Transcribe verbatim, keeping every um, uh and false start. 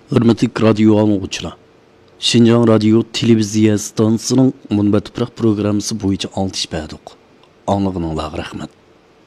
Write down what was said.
Hürmetli radyo anlıqçılar. Şinjan Radyo Televiziya stansiyasının Munbat Tuproq programmasi bo'yicha oltish berdik. Anlığınızga rahmat.